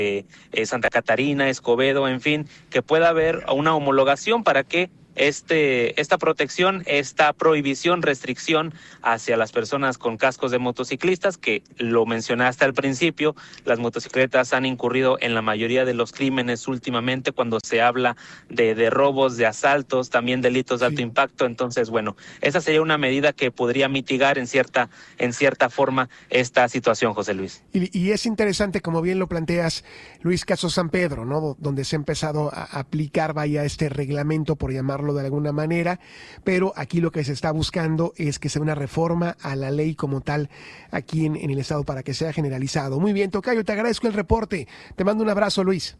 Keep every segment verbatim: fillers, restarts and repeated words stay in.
eh, Santa Catarina, Escobedo, en fin, que pueda haber una homologación para que Este, esta protección, esta prohibición, restricción hacia las personas con cascos de motociclistas, que lo mencionaste al principio, las motocicletas han incurrido en la mayoría de los crímenes últimamente cuando se habla de, de robos, de asaltos, también delitos de alto sí. impacto. Entonces, bueno, esa sería una medida que podría mitigar en cierta, en cierta forma esta situación, José Luis. Y, y es interesante, como bien lo planteas, Luis, caso San Pedro, ¿no? Donde se ha empezado a aplicar, vaya, este reglamento, por llamarlo de alguna manera, pero aquí lo que se está buscando es que sea una reforma a la ley como tal aquí en, en el estado para que sea generalizado. Muy bien, tocayo, te agradezco el reporte. Te mando un abrazo, Luis.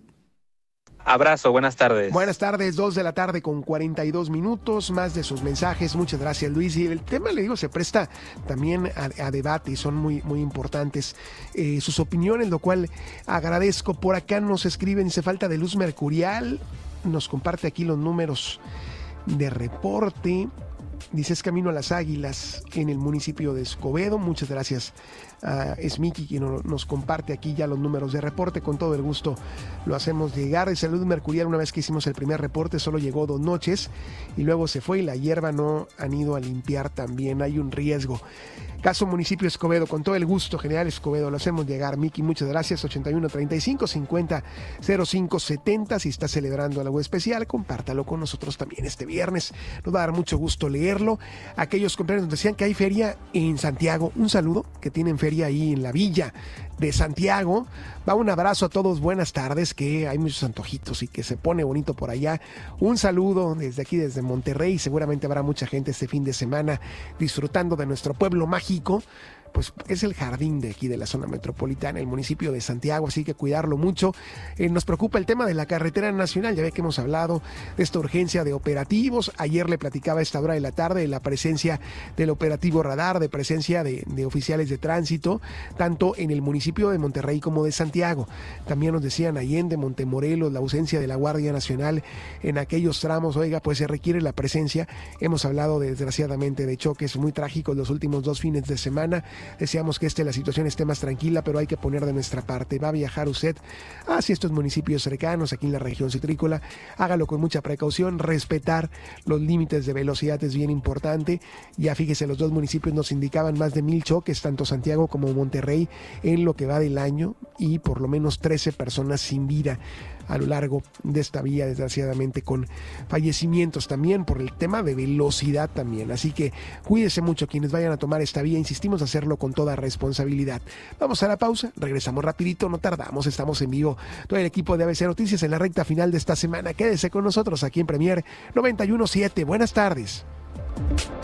Abrazo, buenas tardes. Buenas tardes, dos de la tarde con cuarenta y dos minutos, más de sus mensajes. Muchas gracias, Luis. Y el tema, le digo, se presta también a, a debate y son muy, muy importantes eh, sus opiniones, lo cual agradezco. Por acá nos escriben, dice falta de luz mercurial. Nos comparte aquí los números de reporte. Dice, es camino a las Águilas en el municipio de Escobedo. Muchas gracias a Smiki, quien nos comparte aquí ya los números de reporte. Con todo el gusto lo hacemos llegar. De salud mercurial, una vez que hicimos el primer reporte, solo llegó dos noches y luego se fue y la hierba no han ido a limpiar también. Hay un riesgo. Caso municipio Escobedo, con todo el gusto, General Escobedo, lo hacemos llegar. Miki, muchas gracias. ochenta y uno treinta y cinco cincuenta cero cinco setenta. Si está celebrando algo especial, compártalo con nosotros también este viernes. Nos va a dar mucho gusto leerlo. Aquellos compañeros nos decían que hay feria en Santiago. Un saludo, que tienen feria ahí en la villa de Santiago. Va un abrazo a todos, buenas tardes, que hay muchos antojitos y que se pone bonito por allá. Un saludo desde aquí, desde Monterrey. Seguramente habrá mucha gente este fin de semana disfrutando de nuestro pueblo mágico. Pues es el jardín de aquí de la zona metropolitana, el municipio de Santiago, así que cuidarlo mucho. Eh, nos preocupa el tema de la carretera nacional, ya ve que hemos hablado de esta urgencia de operativos. Ayer le platicaba a esta hora de la tarde de la presencia del operativo radar, de presencia de, de oficiales de tránsito, tanto en el municipio de Monterrey como de Santiago. También nos decían Allende, Montemorelos, la ausencia de la Guardia Nacional en aquellos tramos. Oiga, pues se requiere la presencia. Hemos hablado desgraciadamente de choques muy trágicos los últimos dos fines de semana. Deseamos que este, la situación esté más tranquila, pero hay que poner de nuestra parte. Va a viajar usted hacia estos municipios cercanos, aquí en la región citrícola. Hágalo con mucha precaución. Respetar los límites de velocidad es bien importante. Ya fíjese, los dos municipios nos indicaban más de mil choques, tanto Santiago como Monterrey, en lo que va del año, y por lo menos trece personas sin vida a lo largo de esta vía, desgraciadamente con fallecimientos también por el tema de velocidad también. Así que cuídese mucho quienes vayan a tomar esta vía, insistimos hacerlo con toda responsabilidad. Vamos a la pausa, regresamos rapidito, no tardamos, estamos en vivo. Todo el equipo de A B C Noticias en la recta final de esta semana. Quédese con nosotros aquí en Premier noventa y uno punto siete. Buenas tardes.